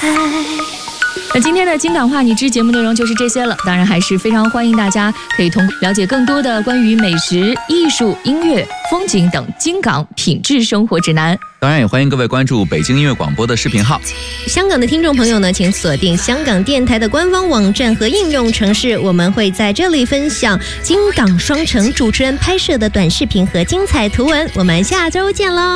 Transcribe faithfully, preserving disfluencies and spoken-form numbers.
那今天的金港话你知节目内容就是这些了，当然还是非常欢迎大家可以通过了解更多的关于美食、艺术、音乐、风景等金港品质生活指南。 当然也欢迎各位关注北京音乐广播的视频号。 香港的听众朋友呢，请锁定香港电台的官方网站和应用程式，我们会在这里分享金港双城主持人拍摄的短视频和精彩图文。我们下周见喽！